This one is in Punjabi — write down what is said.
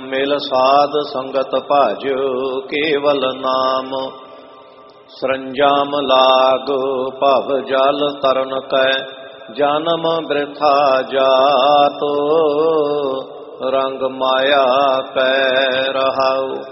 ਮਿਲ ਸਾਧ ਸੰਗਤ ਭਾਜਿਓ ਕੇਵਲ ਨਾਮ। ਸਰੰਜਾਮ ਲਾਗ ਭਵ ਜਲ ਤਰਨ ਕੈ ਜਨਮ ਬ੍ਰਿਥਾ ਜਾਤੋ। ਰੰਗ ਮਾਇਆ ਕੈ ਰਹਾਉ।